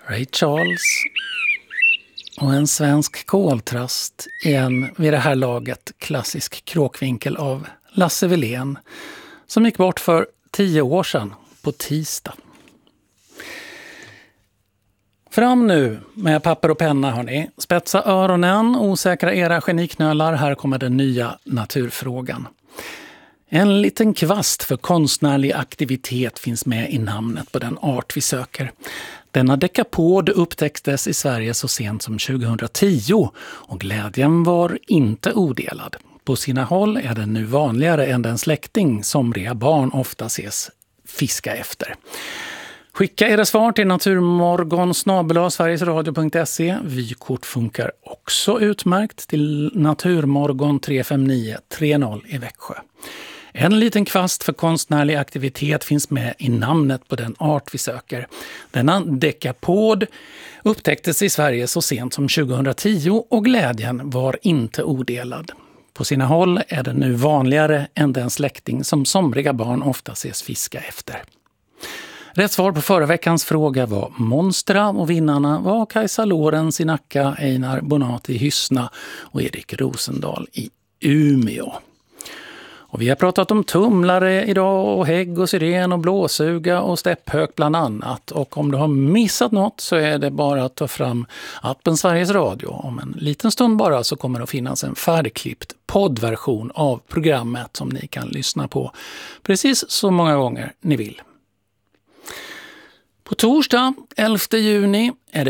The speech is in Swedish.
Ray Charles och en svensk koltrast i en vid det här laget klassisk kråkvinkel av Lasse Wilén som gick bort för 10 år sedan på tisdag. Fram nu med papper och penna hörni. Spetsa öronen, osäkra era geniknölar. Här kommer den nya naturfrågan. En liten kvast för konstnärlig aktivitet finns med i namnet på den art vi söker. Denna dekapod upptäcktes i Sverige så sent som 2010 och glädjen var inte odelad. På sina håll är den nu vanligare än den släkting somriga barn ofta ses fiska efter. Skicka era svar till naturmorgon@sverigesradio.se. Vykort funkar också utmärkt till Naturmorgon 359 30 i Växjö. En liten kvast för konstnärlig aktivitet finns med i namnet på den art vi söker. Denna dekapod upptäcktes i Sverige så sent som 2010 och glädjen var inte odelad. På sina håll är den nu vanligare än den släkting som somriga barn ofta ses fiska efter. Rätt svar på förra veckans fråga var Monstra och vinnarna var Kajsa Lorenz i Nacka, Einar Bonati i Hyssna och Erik Rosendahl i Umeå. Och vi har pratat om tumlare idag och hägg och syren och blåsuga och stepphök bland annat. Och om du har missat något så är det bara att ta fram appen Sveriges Radio. Om en liten stund bara så kommer det att finnas en färdigklippt poddversion av programmet som ni kan lyssna på precis så många gånger ni vill. På torsdag 11 juni är det